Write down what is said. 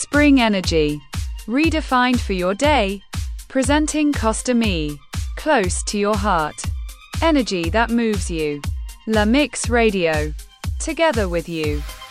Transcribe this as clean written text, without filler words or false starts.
Spring energy, redefined for your day, presenting Costa Me, close to your heart. Energy that moves you. La Mix Radio, together with you.